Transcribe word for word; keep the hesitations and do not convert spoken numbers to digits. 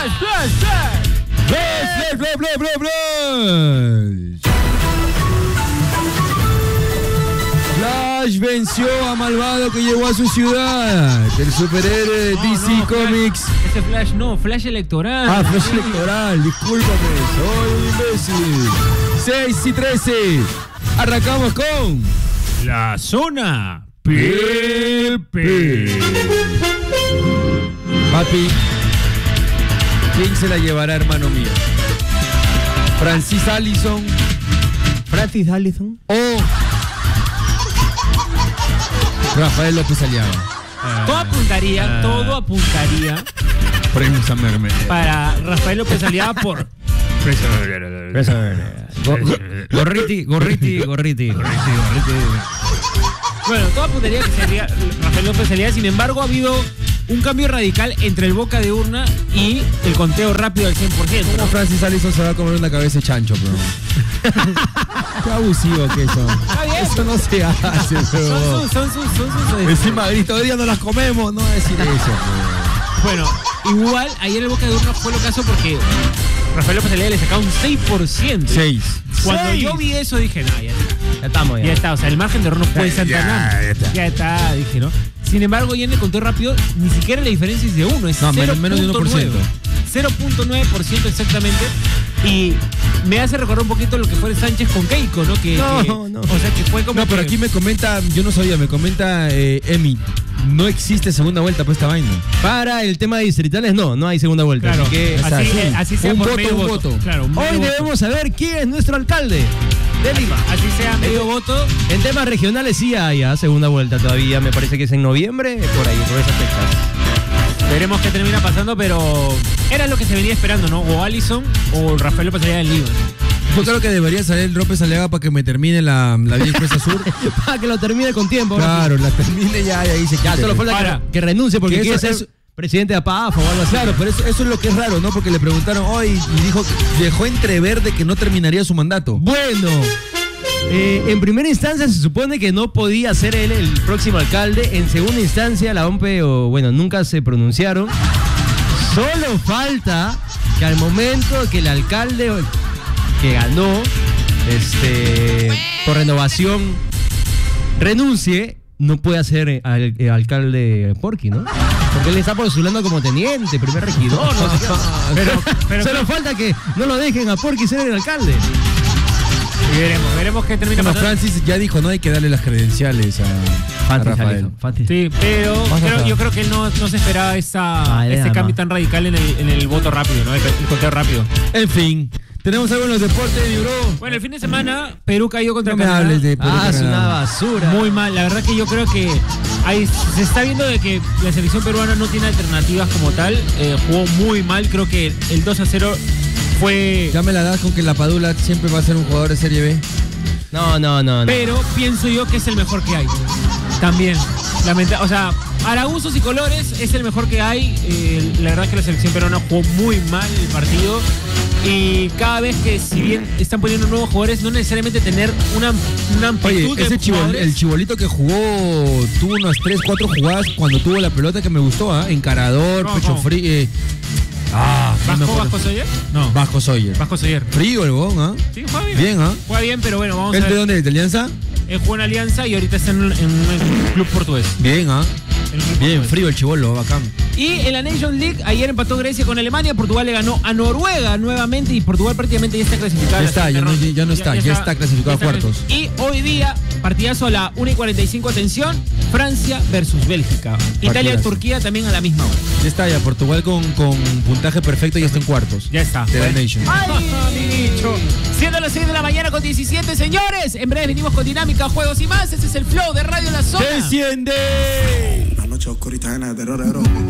flash, flash. Flash, flash, flash, flash, flash. Flash venció a Malvado que llegó a su ciudad. El superhéroe de No, D C no, Comics. Flash, ese Flash no, Flash electoral. Ah, Flash electoral, discúlpame, soy un imbécil. seis y trece. Arrancamos con La zona P P. Papi, ¿quién se la llevará, hermano mío? ¿Francis Allison Francis Allison o Rafael López Aliaga? Todo apuntaría, todo apuntaría Premio San Merme. para Rafael López Aliaga por Go- go- Gorriti, gorriti, gorriti. Bueno, todo apuntaría que sería Rafael López Aliaga. Sin embargo, ha habido un cambio radical entre el boca de urna y el conteo rápido al cien por ciento. ¿Cómo Francis Allison se va a comer una cabeza de chancho, bro? Qué abusivo que eso. bien. Eso no se hace, Son bro. sus, son sus, son sus. Encima grito, hoy día no las comemos. No va a decir eso, bro. Bueno, igual ayer el boca de urna fue lo caso porque Rafael López Aliaga le sacaba un seis por ciento. Seis. Cuando Seis. yo vi eso dije, no, ya está. Ya estamos, Ya ya. está, o sea, el margen de error no puede ser Ya, tan amplio. ya está. Ya está, dije, ¿no? Sin embargo, ya en el conteo rápido, ni siquiera la diferencia es de uno, es No, cero menos- menos de uno por ciento. cero punto nueve por ciento exactamente. Y me hace recordar un poquito lo que fue Sánchez con Keiko, ¿no? Que, No, que- no. O sea, que fue como. No, pero que- aquí me comenta, yo no sabía, me comenta eh, Emi, no existe segunda vuelta para esta vaina. Para el tema de distritales, no, no hay segunda vuelta. Claro, Así que o sea, así, sí, eh, así sea un por voto, medio un voto. voto. Claro, un medio hoy voto. debemos saber quién es nuestro alcalde de Lima. Así sea medio voto. En temas regionales sí hay ah, segunda vuelta todavía, me parece que es en noviembre, por ahí, por esas fechas. Veremos qué termina pasando, pero era lo que se venía esperando, ¿no? O Allison o Rafael López Aliaga en Lima. Yo creo que debería salir López Aliaga para que me termine la, la Vía Expresa Sur. Para que lo termine con tiempo. ahora sí. Claro, la termine ya y ahí se Ya quite. solo falta Para. que, que renuncie porque Que quiere eso- ser eso- presidente de APAF o algo así. Claro, pero eso, eso es lo que es raro, ¿no? Porque le preguntaron hoy y dijo, dejó entrever de que no terminaría su mandato. Bueno, eh, en primera instancia se supone que no podía ser él el próximo alcalde. En segunda instancia la O M P E, o bueno, nunca se pronunciaron. Solo falta que al momento que el alcalde que ganó este, por renovación renuncie, no puede ser al, el alcalde Porky, ¿no? Porque él está postulando como teniente, primer regidor. No, sé qué. Pero, pero Solo falta que no lo dejen a Porky ser el alcalde. y veremos, veremos qué termina Bueno, pasando. Francis ya dijo, no hay que darle las credenciales a, a Rafael. Sí, pero Vas a creo- estar. yo creo que no, no se esperaba esa, Ah, era ese más. cambio tan radical en el, en el voto rápido, ¿no? El, el conteo rápido. En fin, tenemos algo en los deportes, mi bro. Bueno, el fin de semana Perú cayó contra No me Canadá. hables de Perú, Ah, es Canadá. una basura. Muy mal, la verdad que yo creo que ahí se está viendo de que la selección peruana no tiene alternativas como tal, eh, jugó muy mal, creo que el dos a cero fue... Ya me la das con que la Padula siempre va a ser un jugador de Serie B. No, no, no, no. Pero pienso yo que es el mejor que hay. También. Lamenta- o sea, para usos y colores es el mejor que hay. Eh, la verdad es que la selección peruana jugó muy mal el partido. Y cada vez que, si bien están poniendo nuevos jugadores, no necesariamente tener una, una amplitud Oye, de ese chibol- jugadores. el chibolito que jugó tuvo unas tres, cuatro jugadas cuando tuvo la pelota que me gustó, ¿ah? Encarador, ¿Cómo, pecho cómo? frío. Eh. Ah, no me ¿Vasco, acuerdo. Vasco Soyer? No. Vasco Soyer. Vasco Soyer. Frío el huevón, ¿ah? Sí, juega bien. Bien, ¿ah? Juega bien, pero bueno, vamos a ¿El de ver. dónde? ¿De Alianza? Él jugó en Alianza y ahorita está en, un- en un club portugués. Bien, ¿ah? En un club Bien, portugués. frío el chibolo, bacán. Y en la Nation League, ayer empató Grecia con Alemania, Portugal le ganó a Noruega nuevamente y Portugal prácticamente ya está clasificado. Ya a la está, siguiente ya no- ronda. ya no está, ya está clasificado a cuartos. Y hoy día, partidazo a la una y cuarenta y cinco, atención, Francia versus Bélgica. Italia y Turquía también a la misma hora. Ya está, ya Portugal con, con puntaje perfecto ya está en cuartos. Ya está. De la Bueno. Nation. ¡Ay, mi bicho! Siendo las seis de la mañana con diecisiete, señores. En breve venimos con dinámica, juegos y más. Ese es el flow de Radio La Zona. ¡Se enciende! La noche oscurita llena de terror,